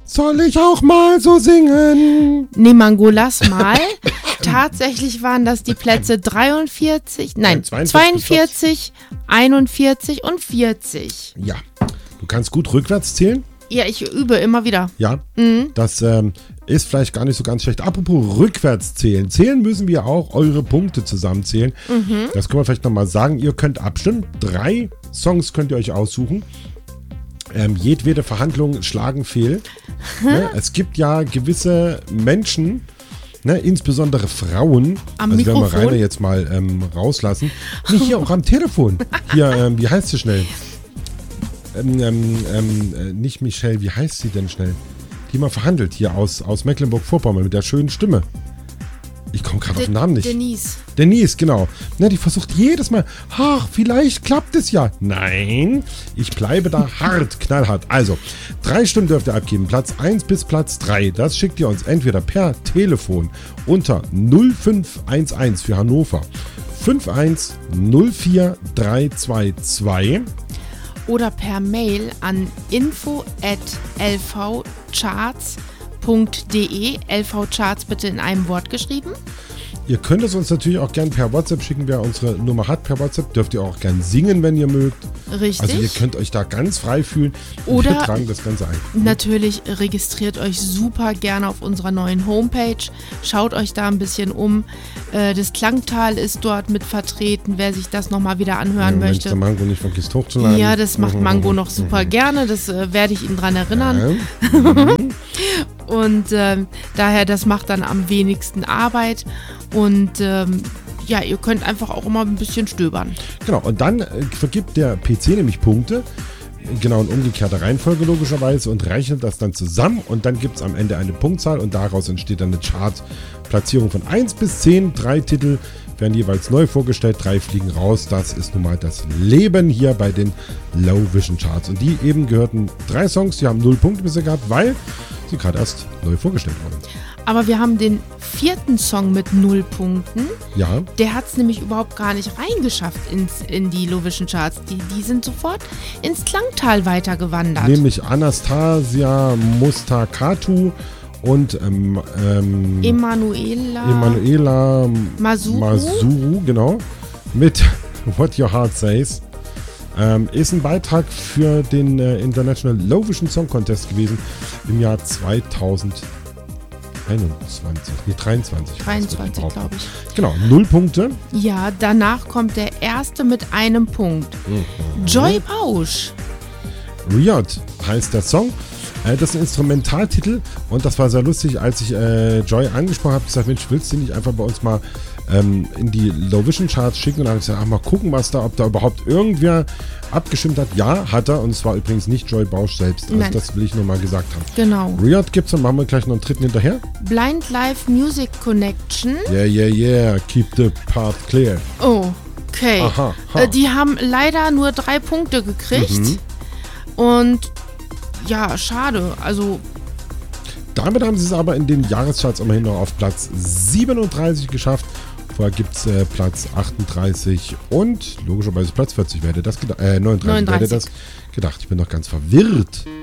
Soll ich auch mal so singen? Nee, Mango, lass mal. Tatsächlich waren das die Plätze 42, nein, 42, 41 und 40. Ja, du kannst gut rückwärts zählen. Ja, ich übe immer wieder. Ja, das ist vielleicht gar nicht so ganz schlecht. Apropos rückwärts zählen. Zählen müssen wir auch eure Punkte zusammenzählen. Das können wir vielleicht nochmal sagen. Ihr könnt abstimmen. 3 Songs könnt ihr euch aussuchen. Jedwede Verhandlung schlagen fehl. Ne? Es gibt ja gewisse Menschen, ne, insbesondere Frauen, am also Mikrofon. werden wir Rainer jetzt mal rauslassen. Nicht hier, auch am Telefon. Hier, wie heißt sie schnell? Nicht Michelle, wie heißt sie denn schnell? Die mal verhandelt hier aus Mecklenburg-Vorpommern mit der schönen Stimme. Ich komme gerade auf den Namen nicht. Denise, genau. Ne, die versucht jedes Mal, ach, vielleicht klappt es ja. Nein, ich bleibe da hart, knallhart. Also, 3 Stimmen dürft ihr abgeben. Platz 1 bis Platz 3. Das schickt ihr uns entweder per Telefon unter 0511 für Hannover 5104322 oder per Mail an info@lvcharts.de. LV-Charts bitte in einem Wort geschrieben. Ihr könnt es uns natürlich auch gern per WhatsApp schicken, wer unsere Nummer hat per WhatsApp. Dürft ihr auch gern singen, wenn ihr mögt. Richtig. Also ihr könnt euch da ganz frei fühlen. Und wir tragen das Ganze ein. Natürlich registriert euch super gerne auf unserer neuen Homepage. Schaut euch da ein bisschen um. Das Klangtal ist dort mit vertreten, wer sich das nochmal wieder anhören möchte. Wenn der Mango nicht vergisst hochzuladen. Ja, das macht Mango noch super gerne. Das werde ich ihn dran erinnern. Ja. Und daher, das macht dann am wenigsten Arbeit. Und ja, ihr könnt einfach auch immer ein bisschen stöbern. Genau, und dann vergibt der PC nämlich Punkte, genau in umgekehrter Reihenfolge logischerweise, und rechnet das dann zusammen und dann gibt es am Ende eine Punktzahl und daraus entsteht dann eine Chartplatzierung von 1 bis 10. 3 Titel werden jeweils neu vorgestellt, 3 fliegen raus. Das ist nun mal das Leben hier bei den Low Vision Charts. Und die eben gehörten 3 Songs, die haben 0 Punkte bisher gehabt, weil sie gerade erst neu vorgestellt wurden. Aber wir haben den 4. Song mit 0 Punkten. Ja. Der hat es nämlich überhaupt gar nicht reingeschafft in die Low Vision Charts. Die sind sofort ins Klangtal weitergewandert. Nämlich Anastasia Mustakatu und Emanuela Masuru, genau, mit What Your Heart Says. Ist ein Beitrag für den International Low Vision Song Contest gewesen im Jahr 2023, 23, glaube ich. Genau, 0 Punkte. Ja, danach kommt der erste mit einem Punkt. Joy Bausch. Riot heißt der Song. Das ist ein Instrumentaltitel und das war sehr lustig, als ich Joy angesprochen habe. Ich gesagt, Mensch, willst du nicht einfach bei uns mal in die Low Vision Charts schicken? Und dann habe ich gesagt, mal gucken, ob da überhaupt irgendwer abgestimmt hat. Ja, hat er, und es war übrigens nicht Joy Bausch selbst. Also Nein. Das will ich nur mal gesagt haben. Genau. Riot gibt's, dann machen wir gleich noch einen 3. hinterher. Blind Live Music Connection. Yeah, keep the path clear. Oh, okay. Aha. Die haben leider nur 3 Punkte gekriegt. Und ja, schade. Also damit haben sie es aber in den Jahrescharts immerhin noch auf Platz 37 geschafft. Vorher gibt es Platz 38 und logischerweise Platz 40. Wer hätte das gedacht? 39. Wer hätte das gedacht? Ich bin noch ganz verwirrt.